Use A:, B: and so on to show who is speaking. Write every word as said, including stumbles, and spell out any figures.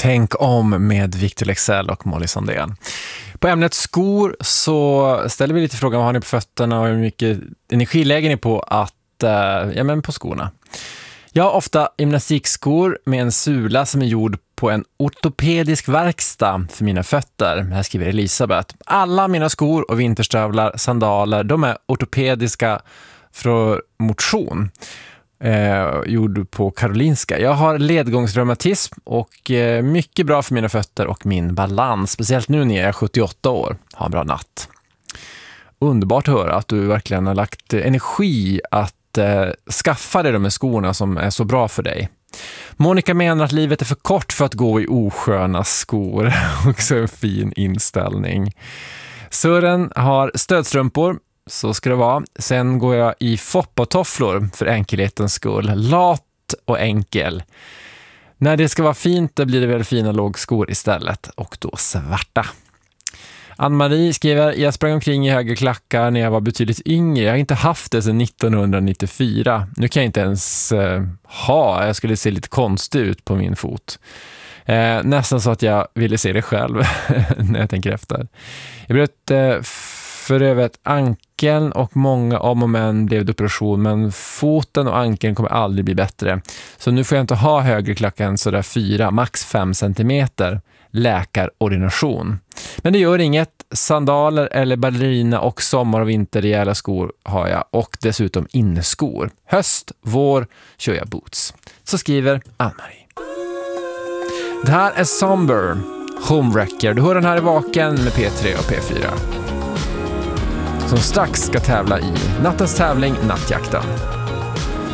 A: Tänk om med Victor Leksell och Molly Sandén. På ämnet skor så ställer vi lite frågan vad har ni på fötterna och hur mycket energi lägger ni på att, äh, ja men på skorna. Jag har ofta gymnastikskor med en sula som är gjord på en ortopedisk verkstad för mina fötter. Här skriver Elisabeth. Alla mina skor och vinterstövlar, sandaler, de är ortopediska för motion. Eh, gjord på Karolinska. Jag har ledgångsreumatism och eh, mycket bra för mina fötter och min balans. Speciellt nu när jag är sjuttioåtta år. Ha en bra natt. Underbart att höra att du verkligen har lagt energi att eh, skaffa dig de här skorna som är så bra för dig. Monica menar att livet är för kort för att gå i osköna skor. Också en fin inställning. Sören har stödstrumpor. Så ska det vara. Sen går jag i foppatofflor för enkelhetens skull. Lat och enkel. När det ska vara fint då blir det väl fina lågskor istället. Och då svarta. Ann-Marie skriver, jag sprang omkring i höga klackar när jag var betydligt yngre. Jag har inte haft det sedan nittonhundranittiofyra. Nu kan jag inte ens uh, ha. Jag skulle se lite konstig ut på min fot. Eh, nästan så att jag ville se det själv när jag tänker efter. Jag bröt uh, för över ett ankeln och många om och men blev det operation, men foten och ankeln kommer aldrig bli bättre. Så nu får jag inte ha högre klackar än sådär fyra, max fem centimeter. Läkarordination. Men det gör inget. Sandaler eller ballerina och sommar- och vinterrejäla skor har jag och dessutom inneskor. Höst, vår kör jag boots. Så skriver Ann-Marie. Det här är Somber, Homewrecker. Du hör den här i Vaken med P tre och P fyra. Som strax ska tävla i nattens tävling Nattjakten.